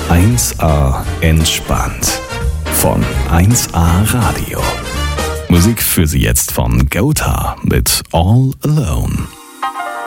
1A entspannt von 1A Radio. Musik für Sie jetzt von Gotha mit All Alone.